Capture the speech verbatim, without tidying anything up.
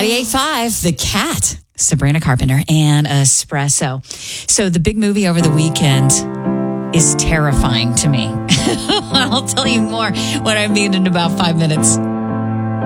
ninety-eight point five. The Cat. Sabrina Carpenter and Espresso. So the big movie over the weekend is terrifying to me. I'll tell you more what I mean in about five minutes.